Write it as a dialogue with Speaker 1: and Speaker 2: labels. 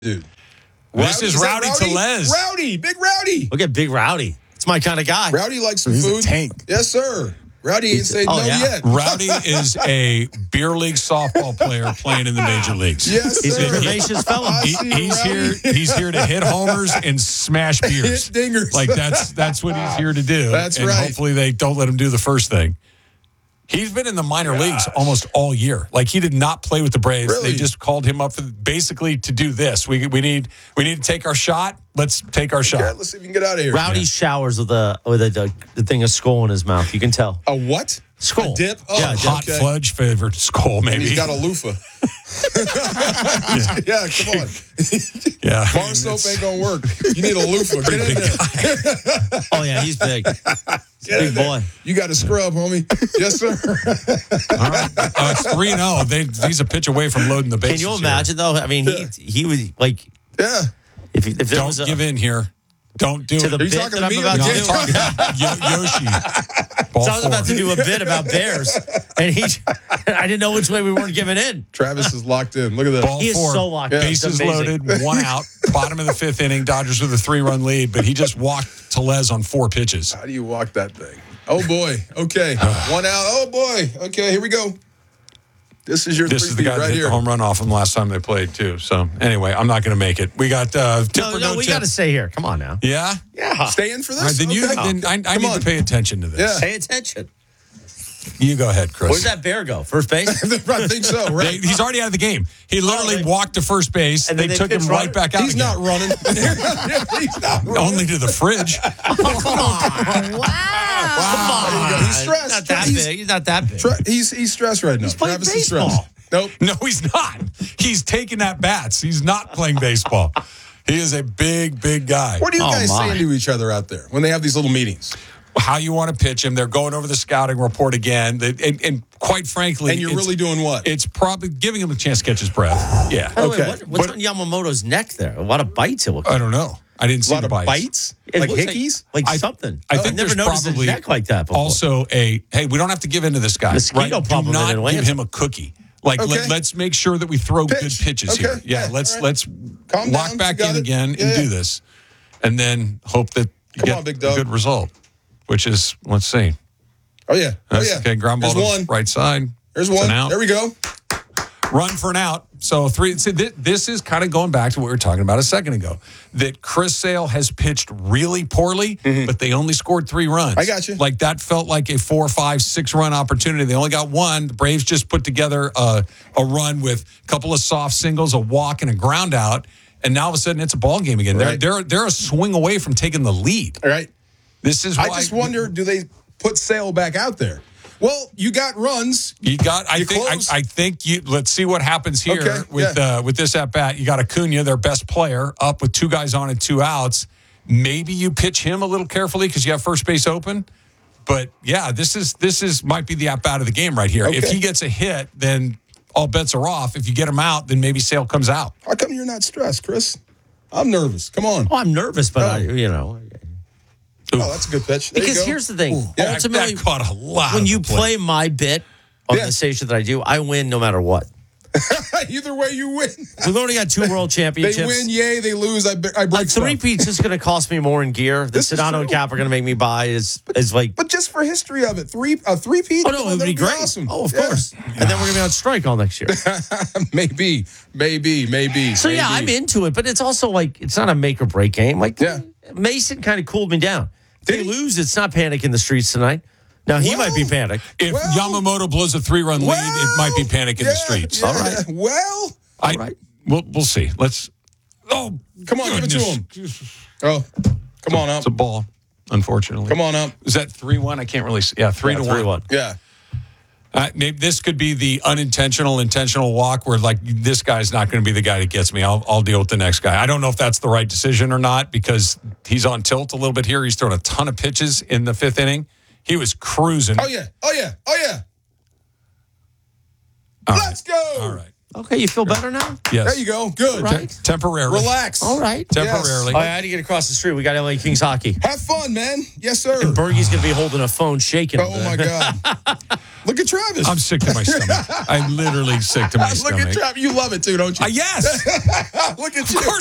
Speaker 1: Dude.
Speaker 2: This is Rowdy Tellez.
Speaker 1: Rowdy, big Rowdy.
Speaker 3: Look at Big Rowdy. It's my kind of guy.
Speaker 1: Rowdy likes some
Speaker 4: He's
Speaker 1: food.
Speaker 4: a tank.
Speaker 1: Yes, sir. Rowdy ain't said no yet.
Speaker 2: Rowdy is a beer league softball player playing in the major leagues.
Speaker 1: Yes,
Speaker 3: He's
Speaker 1: sir.
Speaker 3: a vivacious fella.
Speaker 2: He's here to hit homers and smash beers.
Speaker 1: Hit dingers.
Speaker 2: Like that's what he's here to do.
Speaker 1: That's
Speaker 2: and
Speaker 1: right.
Speaker 2: Hopefully they don't let him do the first thing. He's been in the minor leagues almost all year. Like he did not play with the Braves.
Speaker 1: Really?
Speaker 2: They just called him up for basically to do this. We need to take our shot. Let's take our shot.
Speaker 1: Okay, let's see if we can get out of here.
Speaker 3: Rowdy showers with the thing of skull in his mouth. You can tell.
Speaker 1: A what?
Speaker 3: Skull.
Speaker 1: A dip? Oh,
Speaker 3: Yeah,
Speaker 2: Hot
Speaker 1: okay.
Speaker 2: fudge favorite skull,
Speaker 1: And
Speaker 2: maybe.
Speaker 1: he's got a loofah. Yeah, come on.
Speaker 2: Yeah.
Speaker 1: Bar soap ain't going to work. You need a loofah. Get in there.
Speaker 3: Oh, yeah, he's big.
Speaker 1: Get in
Speaker 3: Big
Speaker 1: there.
Speaker 3: boy.
Speaker 1: You got to scrub, homie. Yes, sir.
Speaker 2: All right. It's 3-0. He's a pitch away from loading the bases.
Speaker 3: Can you
Speaker 2: here.
Speaker 3: imagine, though? I mean, he was like,
Speaker 1: Yeah.
Speaker 3: if there
Speaker 2: Don't
Speaker 3: was a,
Speaker 2: give in here. Don't do
Speaker 3: to
Speaker 2: it.
Speaker 3: the
Speaker 1: Are you
Speaker 3: bit
Speaker 1: talking
Speaker 3: that
Speaker 1: to
Speaker 3: I'm
Speaker 1: me or
Speaker 3: about
Speaker 1: to
Speaker 3: to
Speaker 1: Jay?
Speaker 3: do.
Speaker 2: Yoshi. Ball
Speaker 3: So I was about
Speaker 2: four.
Speaker 3: to do a bit about Bears, and I didn't know which way we weren't giving in.
Speaker 1: Travis is locked in. Look at this.
Speaker 2: Ball
Speaker 3: He is
Speaker 2: four.
Speaker 3: so locked in.
Speaker 2: Bases
Speaker 3: It's amazing.
Speaker 2: loaded, one out. Bottom of the fifth inning. Dodgers with a 3-run lead, but he just walked Tellez on 4 pitches.
Speaker 1: How do you walk that thing? Oh, boy. Okay. One out. Oh, boy. Okay, here we go. This is your
Speaker 2: This is the
Speaker 1: three-peat
Speaker 2: guy that
Speaker 1: right
Speaker 2: hit
Speaker 1: here.
Speaker 2: the home run off him last time they played, too. So, anyway, I'm not going to make it. We got tip or no
Speaker 3: we
Speaker 2: tip.
Speaker 3: got to stay here. Come on now.
Speaker 2: Yeah?
Speaker 3: Yeah.
Speaker 1: Stay in for this?
Speaker 2: All right, then
Speaker 1: Okay.
Speaker 2: I need to pay attention to this.
Speaker 1: Yeah.
Speaker 3: Pay attention.
Speaker 2: You go ahead, Chris.
Speaker 3: Where's that bear go? First base?
Speaker 1: I think so, right?
Speaker 2: He's already out of the game. He literally walked to first base.
Speaker 3: And
Speaker 2: They
Speaker 3: then they
Speaker 2: took him
Speaker 3: pitch
Speaker 2: right
Speaker 3: runner?
Speaker 2: back out
Speaker 1: He's
Speaker 2: again.
Speaker 1: not running. He's not running.
Speaker 2: Only to the fridge.
Speaker 3: Wow.
Speaker 1: He's stressed.
Speaker 3: Not that big. He's not that big.
Speaker 1: He's stressed right now.
Speaker 3: He's playing
Speaker 1: Travis is
Speaker 3: baseball.
Speaker 1: stressed. Nope.
Speaker 2: No, he's not. He's taking at bats. He's not playing baseball. He is a big, big guy.
Speaker 1: What are you guys
Speaker 3: my.
Speaker 1: saying to each other out there when they have these little meetings?
Speaker 2: How you want to pitch him? They're going over the scouting report again. And quite frankly,
Speaker 1: And you're really doing what?
Speaker 2: It's probably giving him a chance to catch his breath. Yeah.
Speaker 3: By the way,
Speaker 1: Okay.
Speaker 3: what's
Speaker 2: But-
Speaker 3: on Yamamoto's neck there? A lot of bites it looks
Speaker 2: I
Speaker 3: like.
Speaker 2: don't know. I didn't
Speaker 1: A
Speaker 2: see
Speaker 1: lot
Speaker 2: the
Speaker 1: of bites?
Speaker 3: It
Speaker 1: Like
Speaker 3: looks
Speaker 1: hickeys?
Speaker 3: Like
Speaker 2: I-
Speaker 3: something.
Speaker 2: I think
Speaker 3: I've never
Speaker 2: there's
Speaker 3: noticed
Speaker 2: probably
Speaker 3: his neck like that before.
Speaker 2: Also, hey, we don't have to give in to this guy.
Speaker 3: Mosquito
Speaker 2: right?
Speaker 3: problem
Speaker 2: Do
Speaker 3: in
Speaker 2: not
Speaker 3: Atlanta.
Speaker 2: give him a cookie. Like
Speaker 1: Okay.
Speaker 2: let's make sure that we throw good
Speaker 1: Pitch.
Speaker 2: pitches
Speaker 1: Okay.
Speaker 2: here. Yeah,
Speaker 1: Yeah,
Speaker 2: let's
Speaker 1: all right. Calm
Speaker 2: lock
Speaker 1: down.
Speaker 2: back
Speaker 1: You got
Speaker 2: in
Speaker 1: it.
Speaker 2: again
Speaker 1: Yeah,
Speaker 2: and do
Speaker 1: yeah.
Speaker 2: this, and then hope that you
Speaker 1: Come
Speaker 2: get
Speaker 1: on, Big
Speaker 2: a
Speaker 1: Doug.
Speaker 2: good result. Which is, let's see.
Speaker 1: Oh, yeah. Oh, yeah.
Speaker 2: Okay, ground ball
Speaker 1: There's
Speaker 2: to
Speaker 1: one.
Speaker 2: right side.
Speaker 1: There's
Speaker 2: It's
Speaker 1: one.
Speaker 2: an out.
Speaker 1: There we go.
Speaker 2: Run for an out. So this is kind of going back to what we were talking about a second ago. That Chris Sale has pitched really poorly, but they only scored 3 runs.
Speaker 1: I got you.
Speaker 2: Like that felt like a 4, 5, 6 run opportunity. They only got 1. The Braves just put together a run with a couple of soft singles, a walk, and a ground out. And now all of a sudden it's a ball game again.
Speaker 1: Right.
Speaker 2: They're a swing away from taking the lead.
Speaker 1: All right.
Speaker 2: This is why
Speaker 1: I just wonder, do they put Sale back out there? Well, you got runs.
Speaker 2: You got. I
Speaker 1: You
Speaker 2: think.
Speaker 1: close.
Speaker 2: I think you. Let's see what happens here
Speaker 1: Okay,
Speaker 2: with this at bat. You got Acuna, their best player, up with 2 guys on and 2 outs. Maybe you pitch him a little carefully because you have first base open. But yeah, this is might be the at bat of the game right here.
Speaker 1: Okay.
Speaker 2: If he gets a hit, then all bets are off. If you get him out, then maybe Sale comes out.
Speaker 1: How come you're not stressed, Chris? I'm nervous. Come on.
Speaker 3: Oh, I'm nervous, but
Speaker 1: Oh, that's a good pitch. There you
Speaker 3: Because
Speaker 1: go.
Speaker 3: here's the thing.
Speaker 2: Yeah,
Speaker 3: Ultimately,
Speaker 2: that caught a lot.
Speaker 3: when
Speaker 2: of
Speaker 3: you
Speaker 2: the play.
Speaker 3: play my bit on
Speaker 1: Yeah.
Speaker 3: the station that I do, I win no matter what.
Speaker 1: Either way, you win.
Speaker 3: We've only got 2 world
Speaker 1: They
Speaker 3: championships.
Speaker 1: win, yay. They lose, I break
Speaker 3: A
Speaker 1: stuff.
Speaker 3: 3-peat's just going to cost me more in gear. The
Speaker 1: This is
Speaker 3: Sedano
Speaker 1: true.
Speaker 3: and Cap are going to make me buy is like,
Speaker 1: But just for history of it, a three-peat?
Speaker 3: oh, no, it would be
Speaker 1: that'd
Speaker 3: great.
Speaker 1: Awesome.
Speaker 3: Oh, of
Speaker 1: Yeah.
Speaker 3: course. And then we're going to be on strike all next year.
Speaker 1: maybe.
Speaker 3: So, yeah, I'm into it, but it's also like, it's not a make or break game. Like,
Speaker 1: Yeah.
Speaker 3: Mason kind of cooled me down. If they
Speaker 1: Did he?
Speaker 3: lose, it's not panic in the streets tonight. Now, he
Speaker 1: Well,
Speaker 3: might be panic.
Speaker 2: If
Speaker 1: Well-
Speaker 2: Yamamoto blows a 3-run lead, it might be panic in the
Speaker 1: Yeah,
Speaker 2: streets.
Speaker 1: yeah.
Speaker 3: All right.
Speaker 1: Well,
Speaker 2: All
Speaker 3: right.
Speaker 2: We'll see. Let's. Oh,
Speaker 1: come on, give it to him. Oh, come on up.
Speaker 2: It's a ball, unfortunately.
Speaker 1: Come on up.
Speaker 2: Is that 3-1? I can't really see. Yeah, 3-1.
Speaker 3: 3-1.
Speaker 1: Yeah.
Speaker 2: Maybe this could be the intentional walk where, like, this guy's not going to be the guy that gets me. I'll deal with the next guy. I don't know if that's the right decision or not because he's on tilt a little bit here. He's thrown a ton of pitches in the 5th inning. He was cruising.
Speaker 1: Oh, yeah.
Speaker 2: All
Speaker 1: Let's go.
Speaker 2: All right.
Speaker 3: Okay, you feel better now?
Speaker 2: Yes.
Speaker 1: There you go. Good.
Speaker 3: Right.
Speaker 2: Temporarily.
Speaker 1: Relax.
Speaker 3: All right.
Speaker 2: Temporarily.
Speaker 3: Oh, I had to get across the street. We got LA Kings hockey.
Speaker 1: Have fun, man. Yes, sir.
Speaker 3: And Bergie's going to be holding a phone shaking.
Speaker 1: Oh, my God. Look at Travis.
Speaker 2: I'm sick to my stomach. I'm literally sick to my
Speaker 1: Look
Speaker 2: stomach.
Speaker 1: at Travis. You love it, too, don't you?
Speaker 2: Yes.
Speaker 1: Look at you.
Speaker 2: Of course